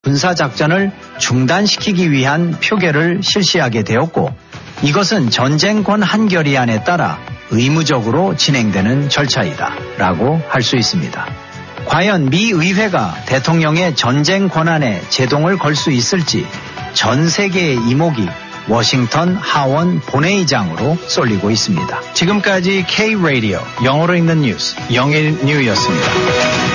군사작전을 중단시키기 위한 표결을 실시하게 되었고 이것은 전쟁 권한결의안에 따라 의무적으로 진행되는 절차이다 라고 할 수 있습니다. 과연 미 의회가 대통령의 전쟁 권한에 제동을 걸 수 있을지 전 세계의 이목이 워싱턴 하원 본회의장으로 쏠리고 있습니다. 지금까지 K-Radio 영어로 읽는 뉴스 영일뉴였습니다.